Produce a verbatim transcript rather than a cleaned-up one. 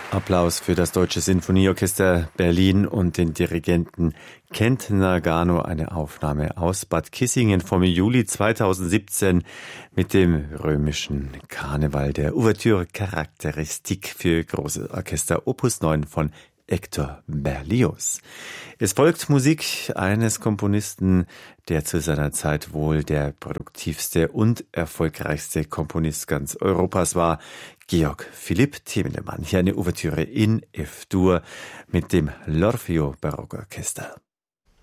Applaus für das Deutsche Sinfonieorchester Berlin und den Dirigenten Kent Nagano, eine Aufnahme aus Bad Kissingen vom Juli zweitausendsiebzehn mit dem römischen Karneval der Ouverture Charakteristik für große Orchester Opus neun von Hector Berlioz. Es folgt Musik eines Komponisten, der zu seiner Zeit wohl der produktivste und erfolgreichste Komponist ganz Europas war, Georg Philipp Thielemann. Hier eine Ouvertüre in F-Dur mit dem L'Orfeo Barockorchester.